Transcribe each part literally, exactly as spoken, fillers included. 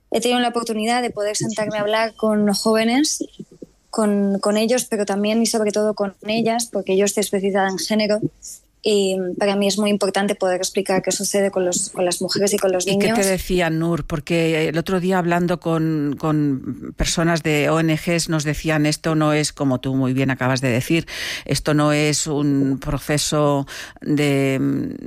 he tenido la oportunidad de poder sentarme a hablar con los jóvenes, con, con ellos, pero también y sobre todo con ellas, porque yo estoy especializada en género. Y para mí es muy importante poder explicar qué sucede con, los, con las mujeres y con los niños. ¿Y qué te decían, Nur? Porque el otro día hablando con, con personas de O N Ges nos decían, esto no es, como tú muy bien acabas de decir, esto no es un proceso de...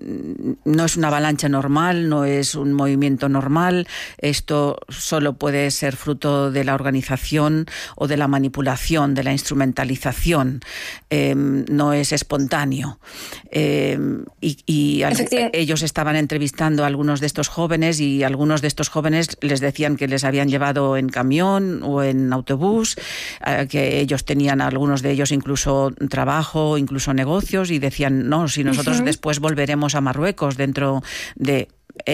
no es una avalancha normal, no es un movimiento normal, esto solo puede ser fruto de la organización o de la manipulación, de la instrumentalización, eh, no es espontáneo. Eh, y y al, ellos estaban entrevistando a algunos de estos jóvenes y algunos de estos jóvenes les decían que les habían llevado en camión o en autobús, eh, que ellos tenían, algunos de ellos incluso trabajo, incluso negocios, y decían, no, si nosotros uh-huh. después volveremos a Marruecos dentro de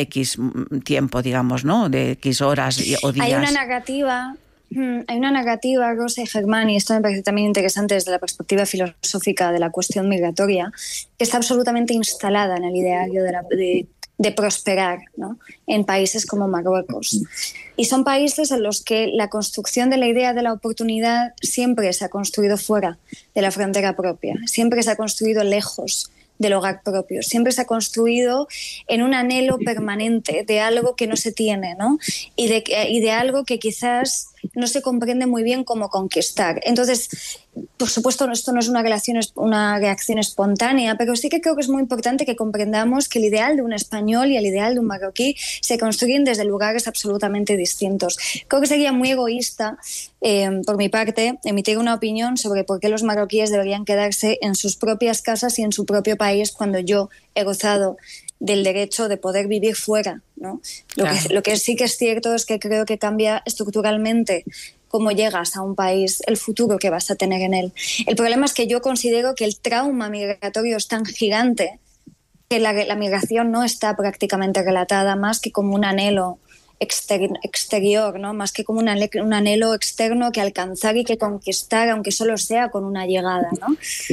X tiempo, digamos, ¿no? De X horas o días. Hay una narrativa... Hay una narrativa, Rosa y Germán, y esto me parece también interesante desde la perspectiva filosófica de la cuestión migratoria, que está absolutamente instalada en el ideario de, la, de, de prosperar, ¿no? En países como Marruecos. Y son países en los que la construcción de la idea de la oportunidad siempre se ha construido fuera de la frontera propia, siempre se ha construido lejos del hogar propio, siempre se ha construido en un anhelo permanente de algo que no se tiene, ¿no? Y de, y de algo que quizás no se comprende muy bien cómo conquistar. Entonces, por supuesto, esto no es una reacción, una reacción espontánea, pero sí que creo que es muy importante que comprendamos que el ideal de un español y el ideal de un marroquí se construyen desde lugares absolutamente distintos. Creo que sería muy egoísta, eh, por mi parte, emitir una opinión sobre por qué los marroquíes deberían quedarse en sus propias casas y en su propio país cuando yo he gozado del derecho de poder vivir fuera, ¿no? Lo, claro. que, lo que sí que es cierto es que creo que cambia estructuralmente cómo llegas a un país, el futuro que vas a tener en él. El problema es que yo considero que el trauma migratorio es tan gigante que la, la migración no está prácticamente relatada más que como un anhelo exter, exterior, ¿no? Más que como un, ale, un anhelo externo que alcanzar y que conquistar, aunque solo sea con una llegada, ¿no?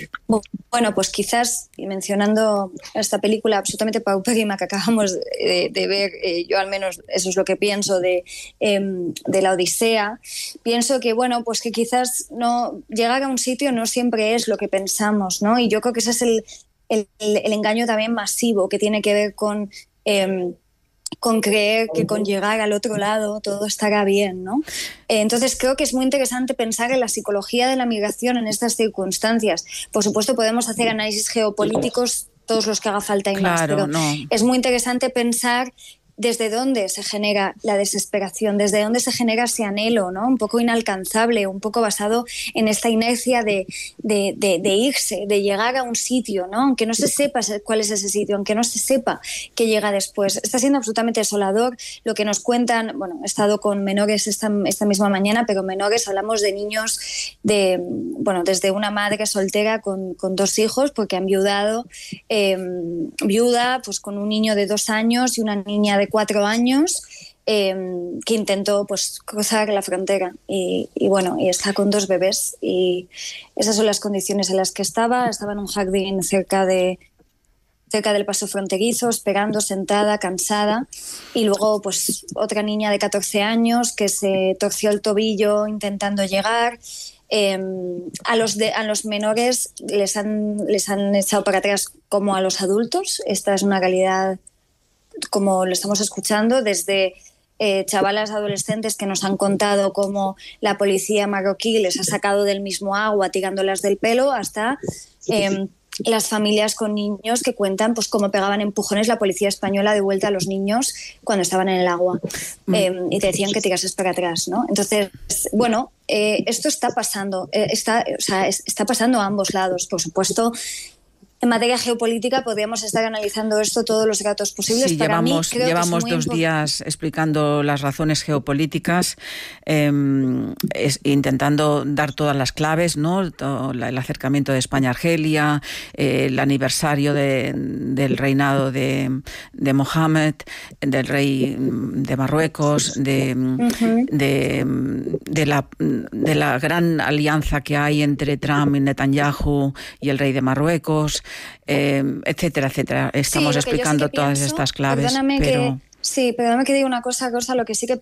Bueno, pues quizás, y mencionando esta película absolutamente paupérrima que acabamos de, de ver, eh, yo al menos eso es lo que pienso de, eh, de la Odisea, pienso que, bueno, pues que quizás no, llegar a un sitio no siempre es lo que pensamos, ¿no? Y yo creo que ese es el, el, el engaño también masivo que tiene que ver con... Eh, con creer que con llegar al otro lado todo estará bien, ¿no? Entonces creo que es muy interesante pensar en la psicología de la migración en estas circunstancias. Por supuesto podemos hacer análisis geopolíticos todos los que haga falta y claro, más, pero no. es muy interesante pensar desde dónde se genera la desesperación, desde dónde se genera ese anhelo, ¿no? Un poco inalcanzable, un poco basado en esta inercia de, de, de, de irse, de llegar a un sitio, ¿no? Aunque no se sepa cuál es ese sitio, aunque no se sepa qué llega después. Está siendo absolutamente desolador lo que nos cuentan. Bueno, he estado con menores esta, esta misma mañana, pero menores, hablamos de niños de, bueno, desde una madre soltera con, con dos hijos, porque han viudado, eh, viuda, pues con un niño de dos años y una niña de cuatro años eh, que intentó pues cruzar la frontera y, y bueno, y está con dos bebés y esas son las condiciones en las que estaba. Estaba en un jardín cerca de cerca del paso fronterizo, esperando, sentada, cansada, y luego pues otra niña de catorce años que se torció el tobillo intentando llegar. Eh, a, los de, a los menores les han, les han echado para atrás como a los adultos. Esta es una realidad, como lo estamos escuchando, desde eh, chavalas adolescentes que nos han contado cómo la policía marroquí les ha sacado del mismo agua tirándolas del pelo, hasta eh, las familias con niños que cuentan pues cómo pegaban empujones la policía española de vuelta a los niños cuando estaban en el agua eh, y te decían que tirases para atrás, ¿no? Entonces, bueno, eh, esto está pasando, eh, está, o sea, es, está pasando a ambos lados, por supuesto. En materia geopolítica podríamos estar analizando esto todos los datos posibles. Sí, Para llevamos, mí, creo llevamos que es muy dos import- días explicando las razones geopolíticas, eh, es, intentando dar todas las claves, ¿no? Todo el acercamiento de España a Argelia, eh, el aniversario de, del reinado de, de Mohammed, del rey de Marruecos, de, uh-huh. de, de, la, de la gran alianza que hay entre Trump y Netanyahu y el rey de Marruecos. Eh, etcétera, etcétera. Estamos sí, explicando sí todas pienso, estas claves. Perdóname pero... que, sí, perdóname que diga una cosa, Rosa, lo que sí que